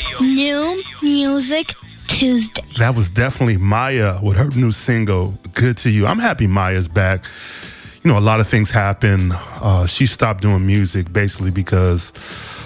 New Music Tuesday. That was definitely Maya with her new single, Good to You. I'm happy Maya's back. You know, a lot of things happen. She stopped doing music basically because